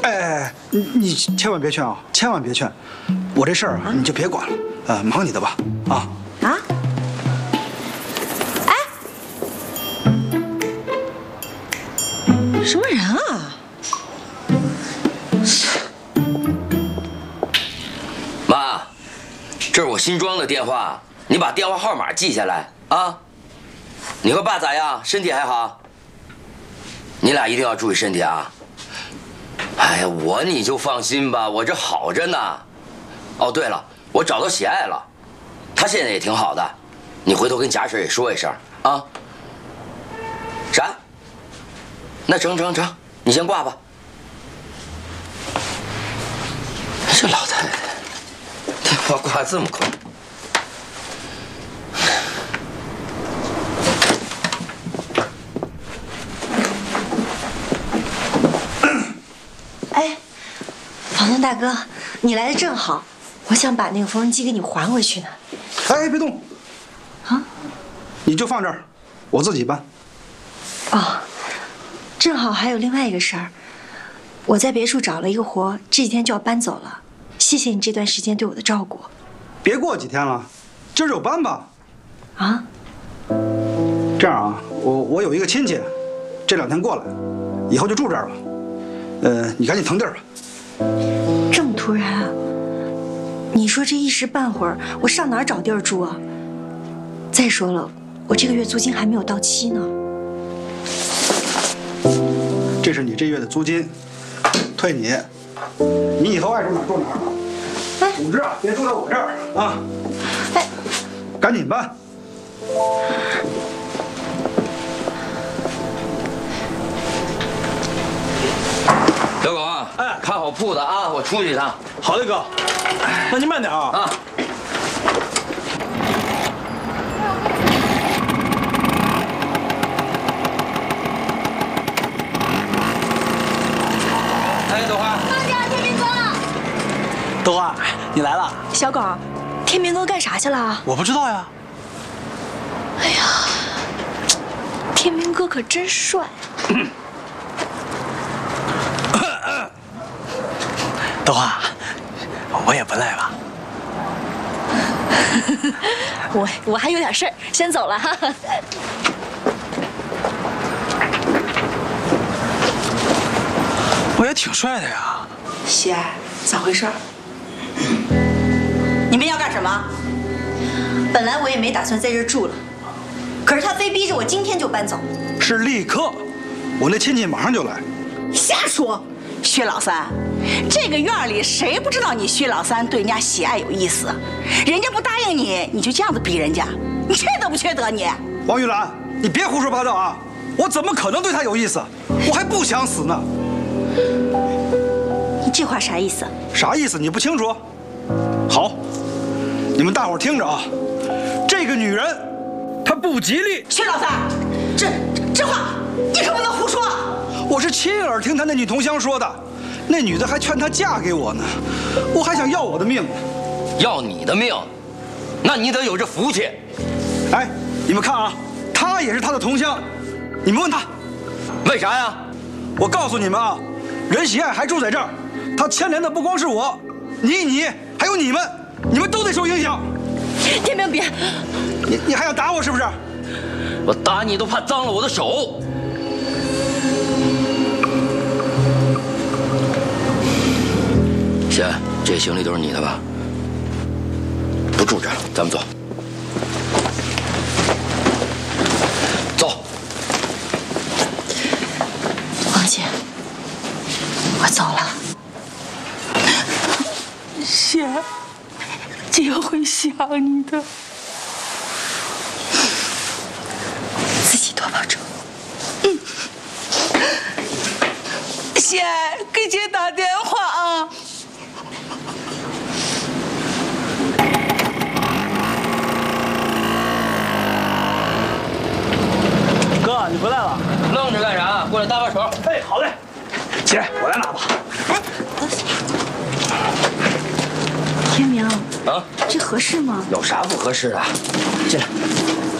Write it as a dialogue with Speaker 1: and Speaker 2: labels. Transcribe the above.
Speaker 1: 哎，你千万别劝啊，千万别劝，我这事儿啊你就别管了，忙你的吧，啊。啊？
Speaker 2: 哎，什么人啊？
Speaker 3: 妈，这是我新装的电话，你把电话号码记下来啊。你和爸咋样？身体还好？你俩一定要注意身体啊！哎呀，你就放心吧，我这好着呢。哦，对了，我找到喜爱了，她现在也挺好的，你回头跟贾婶也说一声啊。啥？那成，你先挂吧。这老太太，电话挂这么快。
Speaker 2: 哎，房东大哥，你来的正好，我想把那个缝纫机给你还回去呢。
Speaker 1: 哎，别动！啊，你就放这儿，我自己搬。
Speaker 2: 哦，正好还有另外一个事儿，我在别处找了一个活，这几天就要搬走了。谢谢你这段时间对我的照顾。
Speaker 1: 别过几天了，今儿就搬吧。
Speaker 2: 啊？
Speaker 1: 这样啊，我有一个亲戚，这2天过来，以后就住这儿了。你赶紧腾地儿吧。
Speaker 2: 这么突然啊？你说这一时半会儿，我上哪儿找地儿住啊？再说了，我这个月租金还没有到期呢。
Speaker 1: 这是你这月的租金，退你。你以后爱住哪儿住哪儿。哎，总之啊，别住在我这儿啊。哎，赶紧搬。
Speaker 3: 刘狗啊，哎，看好铺子啊，我出去一趟。
Speaker 4: 好嘞，哥，那您慢点啊。啊。
Speaker 3: 哎，豆花。
Speaker 2: 放假，天明哥。
Speaker 4: 豆花，你来了。
Speaker 2: 小狗，天明哥干啥去了？
Speaker 4: 我不知道呀。
Speaker 2: 哎呀，天明哥可真帅。
Speaker 4: 豆花，我也不赖吧？
Speaker 2: 我还有点事儿，先走了哈。
Speaker 4: 我也挺帅的呀。
Speaker 5: 喜爱，咋回事？你们要干什么？
Speaker 2: 本来我也没打算在这儿住了，可是他非逼着我今天就搬走。
Speaker 1: 是立刻，我那亲戚马上就来。
Speaker 5: 瞎说！薛老三，这个院里谁不知道你薛老三对人家喜爱有意思？人家不答应你，你就这样子逼人家，你缺德不缺德你？
Speaker 1: 王玉兰，你别胡说八道啊！我怎么可能对他有意思？我还不想死呢。
Speaker 2: 你这话啥意思？
Speaker 1: 啥意思？你不清楚？好，你们大伙儿听着啊，这个女人，她不吉利。
Speaker 5: 薛老三，这话你可不能胡说。
Speaker 1: 我是亲耳听他那女同乡说的，那女的还劝她嫁给我呢，我还想要我的命呢。
Speaker 3: 要你的命？那你得有这福气。
Speaker 1: 哎，你们看啊，她也是他的同乡，你们问她，
Speaker 3: 为啥呀？
Speaker 1: 我告诉你们啊，任喜爱还住在这儿，她牵连的不光是我，你还有你们都得受影响。
Speaker 2: 天明，别！
Speaker 1: 你还想打我是不是？
Speaker 3: 我打你都怕脏了我的手。姐，这行李都是你的吧？不住这儿，咱们走。走。
Speaker 2: 王姐，我走了。
Speaker 5: 姐，姐会想你的。
Speaker 2: 自己多保重。
Speaker 5: 姐，给姐打电话啊。
Speaker 4: 哥，你回来了。
Speaker 3: 愣着干啥？过来搭把手。
Speaker 4: 哎，好嘞。姐，我来拿吧。
Speaker 2: 天明，
Speaker 3: 啊，
Speaker 2: 这合适吗？
Speaker 3: 有啥不合适的？进来。